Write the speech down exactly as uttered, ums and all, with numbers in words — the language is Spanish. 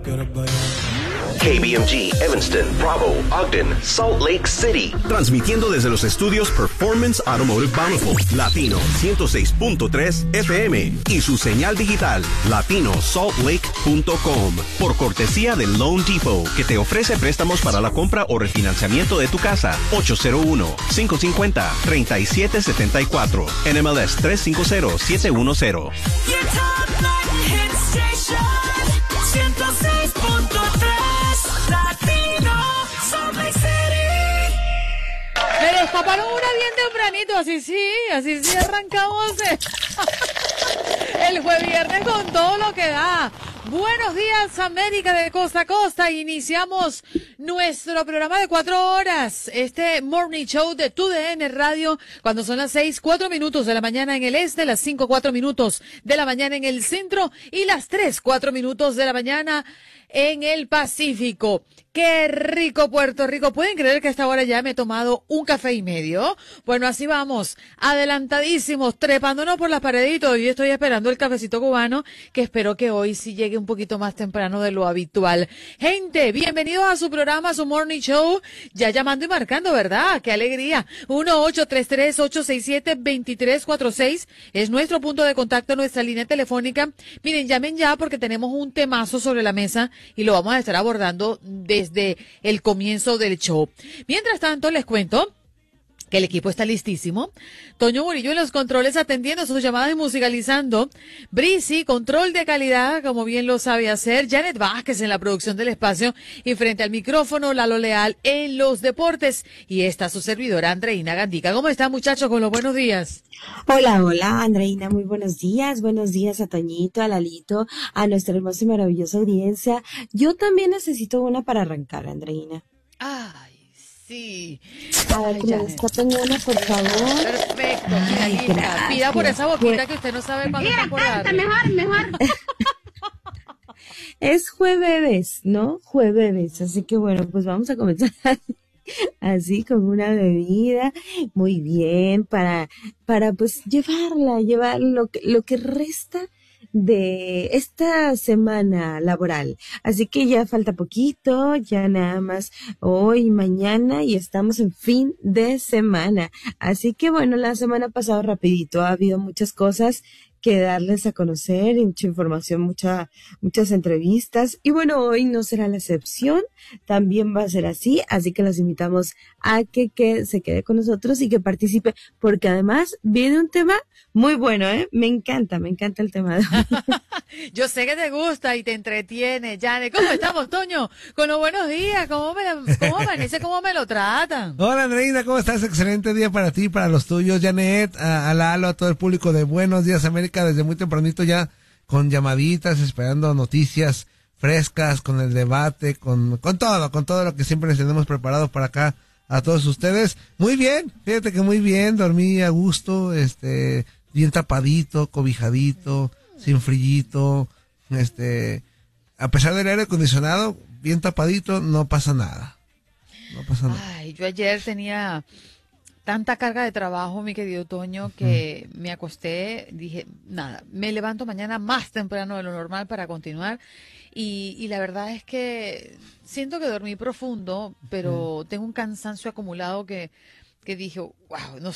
K B M G, Evanston, Bravo, Ogden, Salt Lake City. Transmitiendo desde los estudios Performance Automotive Bountiful, Latino ciento seis punto tres F M y su señal digital, latino salt lake punto com. Por cortesía de Loan Depot, que te ofrece préstamos para la compra o refinanciamiento de tu casa. ocho cero uno, cinco cinco cero, tres siete siete cuatro. N M L S tres cinco cero siete uno cero. ciento seis punto tres Latino Salt Lake City. Me destaparon una bien tempranito, así sí, así sí arrancamos el jueves viernes con todo lo que da. Buenos días, América de costa a costa. Iniciamos nuestro programa de cuatro horas, este Morning Show de Tu D N Radio, cuando son las seis, cuatro minutos de la mañana en el este, las cinco, cuatro minutos de la mañana en el centro y las tres, cuatro minutos de la mañana en el Pacífico. ¡Qué rico Puerto Rico! ¿Pueden creer que a esta hora ya me he tomado un café y medio? Bueno, así vamos, adelantadísimos, trepándonos por las pareditos. Y estoy esperando el cafecito cubano, que espero que hoy sí llegue un poquito más temprano de lo habitual. Gente, bienvenidos a su programa, a su Morning Show. Ya llamando y marcando, ¿verdad? ¡Qué alegría! uno ocho tres tres, ocho seis siete, dos tres cuatro seis es nuestro punto de contacto, nuestra línea telefónica. Miren, llamen ya porque tenemos un temazo sobre la mesa y lo vamos a estar abordando de desde el comienzo del show. Mientras tanto, les cuento que el equipo está listísimo. Toño Murillo en los controles atendiendo sus llamadas y musicalizando. Brisi, control de calidad, como bien lo sabe hacer. Janet Vázquez en la producción del espacio y frente al micrófono, Lalo Leal en los deportes. Y esta su servidora, Andreina Gandica. ¿Cómo están, muchachos? Con los buenos días. Hola, hola, Andreina, muy buenos días. Buenos días a Toñito, a Lalito, a nuestra hermosa y maravillosa audiencia. Yo también necesito una para arrancar, Andreina. Ay. Sí. A ver, que me destapen una, por favor. Perfecto. Mira, Ay, linda. Pida por esa boquita que usted no sabe cuándo está por darle. Mejor, mejor. Es jueves, ¿no? Jueves. Así que bueno, pues vamos a comenzar así con una bebida muy bien para, para pues llevarla, llevar lo que, lo que resta de esta semana laboral. Así que ya falta poquito, ya nada más hoy, mañana y estamos en fin de semana. Así que bueno, la semana pasada rapidito, ha habido muchas cosas que darles a conocer, mucha información, mucha, muchas entrevistas. Y bueno, hoy no será la excepción, también va a ser así, así que los invitamos a que, que se quede con nosotros y que participe, porque además viene un tema muy bueno, ¿eh? Me encanta, me encanta el tema de hoy. Yo sé que te gusta y te entretiene, Jane. ¿Cómo estamos, Toño? Con los buenos días, ¿cómo me, cómo amanece, cómo me lo tratan? Hola, Andreina, ¿cómo estás? Excelente día para ti, para los tuyos, Janet, a, a Lalo, a todo el público de Buenos Días América, desde muy tempranito ya con llamaditas, esperando noticias frescas, con el debate, con, con todo, con todo lo que siempre les tenemos preparado para acá a todos ustedes. Muy bien, fíjate que muy bien, dormí a gusto, este, bien tapadito, cobijadito, sin frillito, este, a pesar del aire acondicionado, bien tapadito, no pasa nada, no pasa nada. Ay, yo ayer tenía tanta carga de trabajo, mi querido Toño, que uh-huh. me acosté, dije, nada, me levanto mañana más temprano de lo normal para continuar. Y, y la verdad es que siento que dormí profundo, pero uh-huh. tengo un cansancio acumulado que, que dije, wow, no